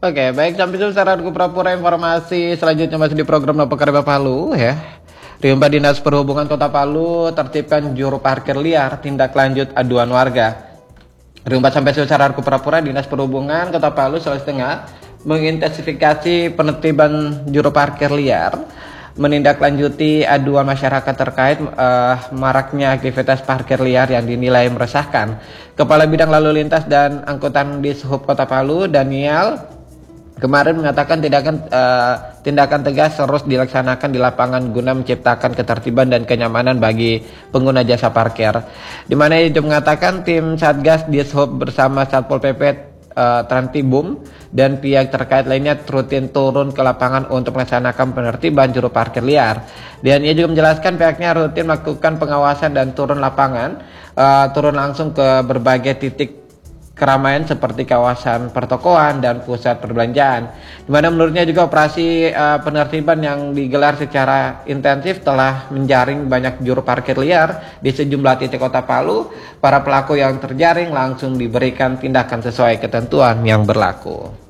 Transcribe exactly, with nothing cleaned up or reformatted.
Oke, baik, sampai jumpa saranku pura-pura informasi selanjutnya masih di program Nopo Kareba Palu ya. Riumba Dinas Perhubungan Kota Palu tertibkan juru parkir liar, tindak lanjut aduan warga. Riumba sampai saranku pura-pura Dinas Perhubungan Kota Palu Sulawesi Tengah mengintensifikasi penertiban juru parkir liar, menindaklanjuti aduan masyarakat terkait uh, maraknya aktivitas parkir liar yang dinilai meresahkan. Kepala Bidang Lalu Lintas dan Angkutan Dishub Kota Palu, Daniel, kemarin mengatakan tindakan uh, tindakan tegas terus dilaksanakan di lapangan guna menciptakan ketertiban dan kenyamanan bagi pengguna jasa parkir. Di mana itu mengatakan tim Satgas Dishub bersama Satpol P P, uh, Trantibum dan pihak terkait lainnya rutin turun ke lapangan untuk melaksanakan penertiban juru parkir liar. Dan ia juga menjelaskan pihaknya rutin melakukan pengawasan dan turun lapangan, uh, turun langsung ke berbagai titik keramaian seperti kawasan pertokoan dan pusat perbelanjaan. Di mana menurutnya juga operasi uh, penertiban yang digelar secara intensif telah menjaring banyak juru parkir liar di sejumlah titik Kota Palu. Para pelaku yang terjaring langsung diberikan tindakan sesuai ketentuan yang berlaku.